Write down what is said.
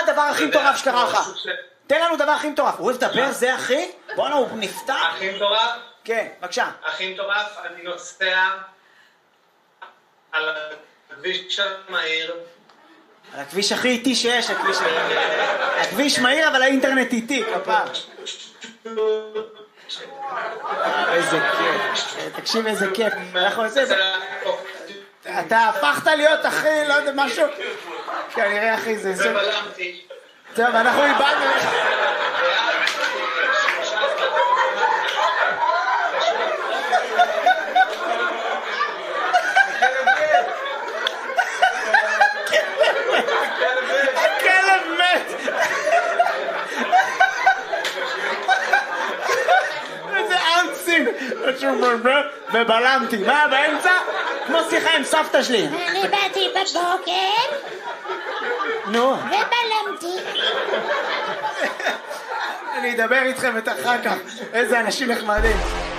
הדבר הכי מטורף שקרה לך? תן לנו דבר הכי מטורף. הוא אוהב לדבר, זה הכי? בוא'נה, הוא נפתח. הכי מטורף? כן, בבקשה. הכי מטורף, אני נוסע על הכביש המהיר. על הכביש הכי איטי שיש, הכביש מהיר, אבל האינטרנט איטי, כפר. איזה כיף. תקשיב איזה כיף. אנחנו עושים... אתה הפכת להיות אחי, לא יודע, משהו... כנראה אחי זה... ובלמתי. טוב, אנחנו איבדנו... הכלב מת! איזה אנסים! ובלמתי, מה באמצע? כמו שיחה עם סבתא שלי. אני באתי בבוקר נו. ובלמתי. אני אדבר איתכם את אחר כך. איזה אנשים נחמדים.